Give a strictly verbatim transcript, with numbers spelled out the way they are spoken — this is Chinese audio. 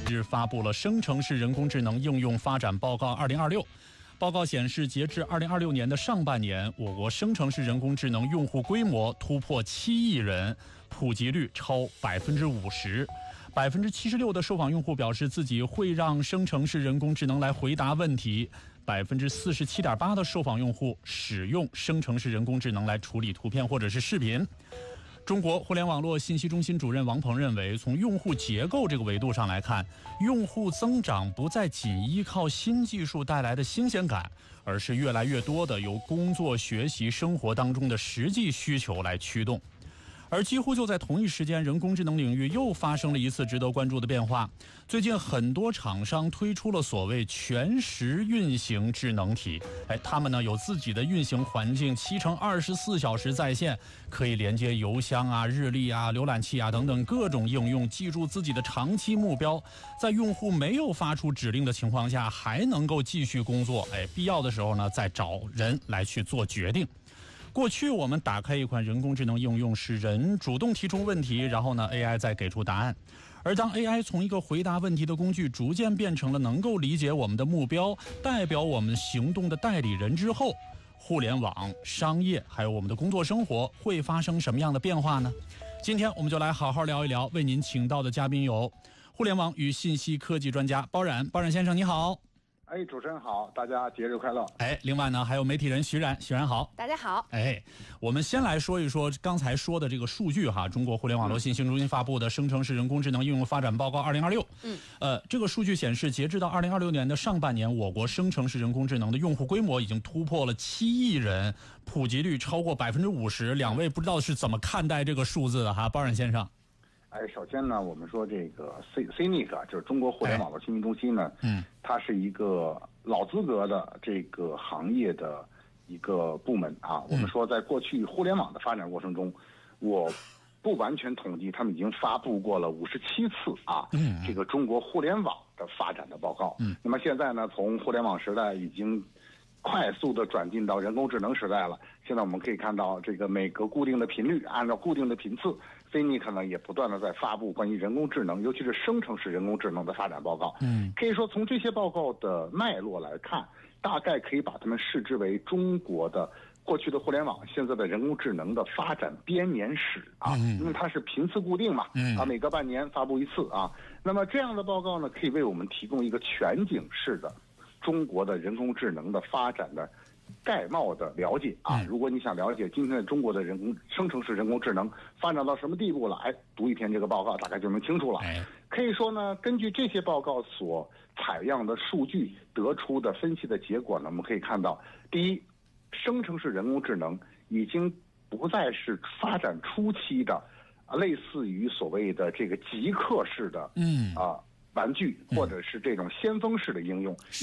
日发布了《生成式人工智能应用发展报告二零二六》。报告显示，截至二零二六年的上半年，我国生成式人工智能用户规模突破七亿人，普及率超百分之五十。百分之七十六的受访用户表示自己会让生成式人工智能来回答问题，百分之四十七点八的受访用户使用生成式人工智能来处理图片或者是视频。中国互联网络信息中心主任王鹏认为，从用户结构这个维度上来看，用户增长不再仅依靠新技术带来的新鲜感，而是越来越多的由工作、学习、生活当中的实际需求来驱动。而几乎就在同一时间，人工智能领域又发生了一次值得关注的变化。最近很多厂商推出了所谓全时运行智能体，哎，他们呢有自己的运行环境，七乘二十四小时在线，可以连接邮箱啊、日历啊、浏览器啊等等各种应用，记住自己的长期目标，在用户没有发出指令的情况下，还能够继续工作，哎，必要的时候呢再找人来去做决定。过去我们打开一款人工智能应用是人主动提出问题，然后呢 A I 再给出答案。而当 A I 从一个回答问题的工具逐渐变成了能够理解我们的目标、代表我们行动的代理人之后，互联网、商业还有我们的工作生活会发生什么样的变化呢？今天我们就来好好聊一聊，为您请到的嘉宾有互联网与信息科技专家包冉。包冉先生你好。 哎，主持人好，大家节日快乐。 哎，另外呢，还有媒体人徐冉，徐冉好， 大家好。 哎，我们先来说一说刚才说的这个数据哈，中国互联网络信息中心发布的《生成式人工智能应用发展报告二零二六》。嗯，呃，这个数据显示，截至到二零二六年的上半年，我国生成式人工智能的用户规模已经突破了七亿人，普及率超过百分之五十。两位不知道是怎么看待这个数字的哈，包冉先生。 哎，首先呢，我们说这个 C C N I C 就是中国互联网络信息中心呢，嗯，它是一个老资格的这个行业的一个部门啊。我们说，在过去互联网的发展过程中，我不完全统计，他们已经发布过了五十七次啊，嗯，这个中国互联网的发展的报告。嗯，那么现在呢，从互联网时代已经快速的转进到人工智能时代了。现在我们可以看到，这个每个固定的频率，按照固定的频次 ，C N I C 呢也不断的在发布关于人工智能，尤其是生成式人工智能的发展报告。嗯，可以说从这些报告的脉络来看，大概可以把它们视之为中国的过去的互联网、现在的人工智能的发展编年史啊，因为它是频次固定嘛，啊，每隔半年发布一次啊。那么这样的报告呢，可以为我们提供一个全景式的中国的人工智能的发展的概貌的了解啊。如果你想了解今天的中国的人工生成式人工智能发展到什么地步了，哎，读一篇这个报告大概就能清楚了。可以说呢，根据这些报告所采样的数据得出的分析的结果呢，我们可以看到，第一，生成式人工智能已经不再是发展初期的啊，类似于所谓的这个极客式的嗯啊玩具，或者是这种先锋式的应用，